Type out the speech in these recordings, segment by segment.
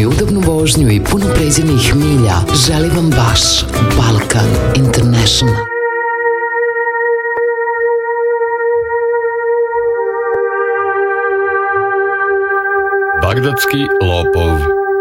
Udobnu vožnju i puno pređenih milja želi vam vaš Balkan International. Bagdadski lopov.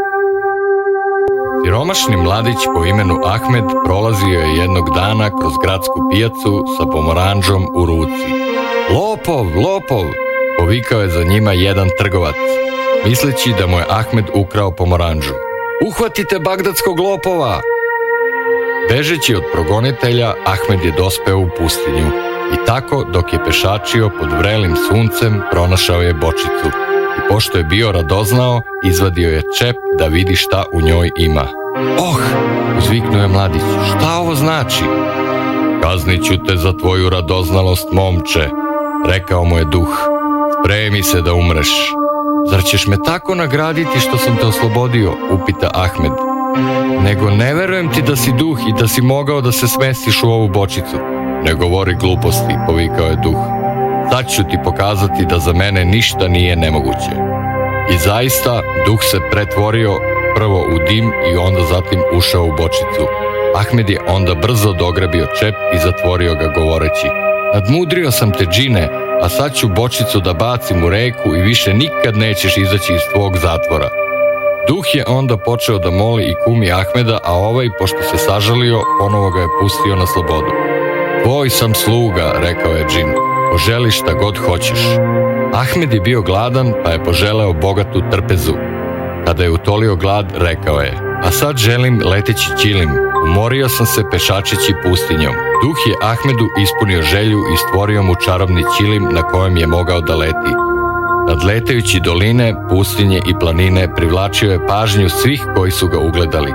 Siromašni mladić po imenu Ahmed prolazio je jednog dana kroz gradsku pijacu sa pomoranđom u ruci. Lopov, lopov, povikao je za njima jedan trgovac, misleći da mu je Ahmed ukrao pomoranđu. Uhvatite bagdadskog lopova! Bežeći od progonitelja, Ahmed je dospeo u pustinju i tako, dok je pešačio pod vrelim suncem, pronašao je bočicu i pošto je bio radoznao, izvadio je čep da vidi šta u njoj ima. Oh, uzviknuo je mladić, šta ovo znači? Kaznit ću te za tvoju radoznalost, momče, rekao mu je duh. Spremi se da umreš. Zar ćeš me tako nagraditi što sam te oslobodio, upita Ahmed. Nego ne verujem ti da si duh i da si mogao da se smestiš u ovu bočicu. Ne govori gluposti, povikao je duh. Sad ću ti pokazati da za mene ništa nije nemoguće. I zaista, duh se pretvorio prvo u dim i onda zatim ušao u bočicu. Ahmed je onda brzo dograbio čep i zatvorio ga govoreći: nadmudrio sam te, džine, a sad ću bočicu da bacim u reku i više nikad nećeš izaći iz tvog zatvora. Duh je onda počeo da moli i kumi Ahmeda, a ovaj, pošto se sažalio, ponovo ga je pustio na slobodu. Tvoj sam sluga, rekao je džin, poželi šta god hoćeš. Ahmed je bio gladan, pa je poželeo bogatu trpezu. Kada je utolio glad, rekao je: a sad želim leteći ćilim. Umorio sam se pešačeći pustinjom. Duh je Ahmedu ispunio želju i stvorio mu čarobni ćilim na kojem je mogao da leti. Nadletajući doline, pustinje i planine, privlačio je pažnju svih koji su ga ugledali.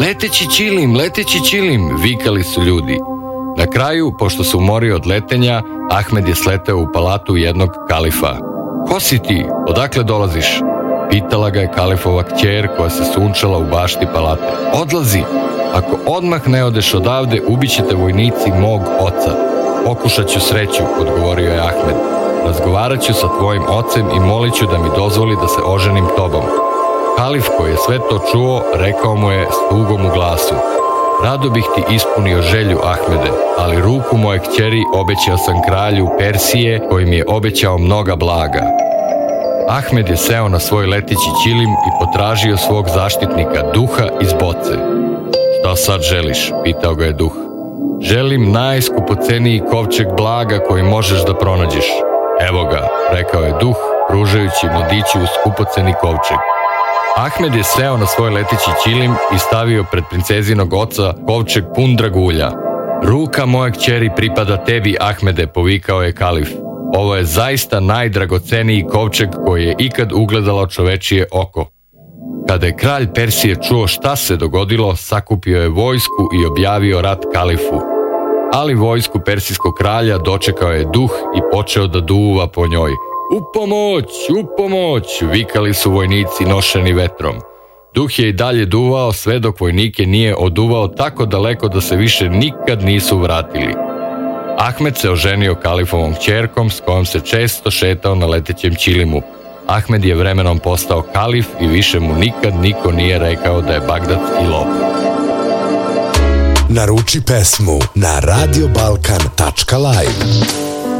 Leteći ćilim, vikali su ljudi. Na kraju, pošto se umorio od letenja, Ahmed je sleteo u palatu jednog kalifa. Ko si ti? Odakle dolaziš? Pitala ga je kalifova kćer koja se sunčala u bašti palate. Odlazi! Ako odmah ne odeš odavde, ubićete vojnici mog oca. Pokušat ću sreću, odgovorio je Ahmed. Razgovarat ću sa tvojim ocem i molit ću da mi dozvoli da se oženim tobom. Kalif, koji je sve to čuo, rekao mu je s tugom u glasu: rado bih ti ispunio želju, Ahmede, ali ruku moje kćeri obećao sam kralju Persije, kojim je obećao mnoga blaga. Ahmed je seo na svoj leteći ćilim i potražio svog zaštitnika, duha iz boce. Šta sad želiš? Pitao ga je duh. Želim najskupoceniji kovčeg blaga koji možeš da pronađeš. Evo ga, rekao je duh, pružajući mladiću skupoceni kovčeg. Ahmed je seo na svoj leteći ćilim i stavio pred princezinog oca kovčeg pun dragulja. Ruka moje kćeri pripada tebi, Ahmede, povikao je kalif. Ovo je zaista najdragoceniji kovčeg koji je ikad ugledalo čovečije oko. Kada je kralj Persije čuo šta se dogodilo, sakupio je vojsku i objavio rat kalifu. Ali vojsku persijskog kralja dočekao je duh i počeo da duva po njoj. U pomoć, vikali su vojnici nošeni vetrom. Duh je i dalje duvao sve dok vojnike nije oduvao tako daleko da se više nikad nisu vratili. Ahmed se oženio kalifovom kćerkom s kojom se često šetao na letećem ćilimu. Ahmed je vremenom postao kalif i više mu nikad niko nije rekao da je bagdadski lopov. Naruči pesmu na radiobalkan.live.